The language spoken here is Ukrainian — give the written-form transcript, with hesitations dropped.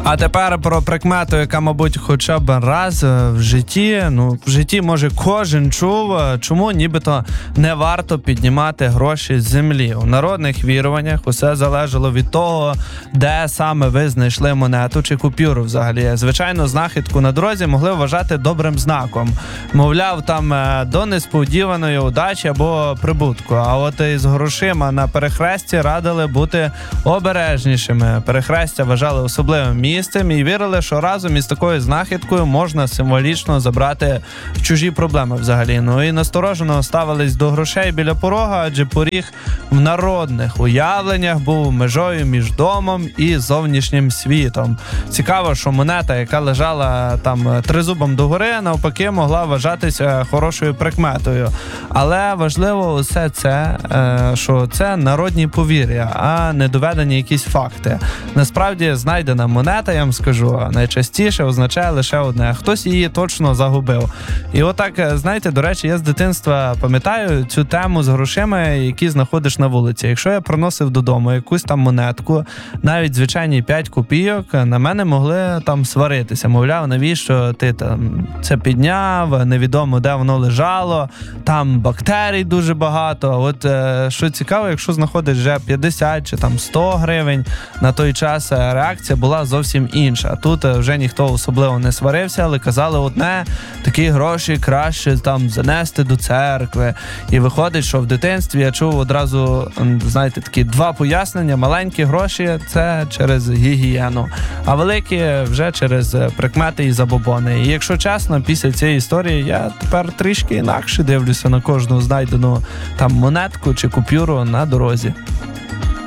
А тепер про прикмету, яка, мабуть, хоча б раз в житті, може, кожен чув, чому нібито не варто піднімати гроші з землі. У народних віруваннях усе залежало від того, де саме ви знайшли монету чи купюру взагалі. Звичайно, знахідку на дорозі могли вважати добрим знаком. Мовляв, там до несподіваної удачі або прибутку. А от із грошима на перехресті радили бути обережнішими. Перехрестя вважали особливим місцем і вірили, що разом із такою знахідкою можна символічно забрати чужі проблеми взагалі. Ну і насторожено ставились до грошей біля порога, адже поріг в народних уявленнях був межою між домом і зовнішнім світом. Цікаво, що монета, яка лежала там тризубом догори, навпаки, могла вважатися хорошою прикметою. Але важливо усе це, що це народні повір'я, а не доведені якісь факти. Насправді, знайдена монета, я вам скажу, найчастіше означає лише одне. Хтось її точно загубив. І отак, знаєте, до речі, я з дитинства пам'ятаю цю тему з грошима, які знаходиш на вулиці. Якщо я приносив додому якусь там монетку, навіть звичайні 5 копійок, на мене могли там сваритися. Мовляв, навіщо ти там це підняв, невідомо де воно лежало, там бактерій дуже багато. От що цікаво, якщо знаходиш вже 50 чи там 100 гривень, на той час реакція була зовсім інша. Тут вже ніхто особливо не сварився, але казали одне, такі гроші краще там занести до церкви. І виходить, що в дитинстві я чув одразу, знаєте, такі 2 пояснення. Маленькі гроші – це через гігієну, а великі вже через прикмети і забобони. І якщо чесно, після цієї історії я тепер трішки інакше дивлюся на кожну знайдену там монетку чи купюру на дорозі.